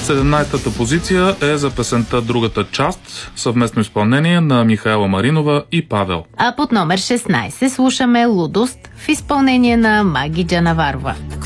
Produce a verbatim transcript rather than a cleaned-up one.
седемнадесетата позиция е за песента "Другата част", съвместно изпълнение на Михаела Маринова и Павел. А под номер шестнадесет слушаме "Лудост" в изпълнение на Маги Джанаварова.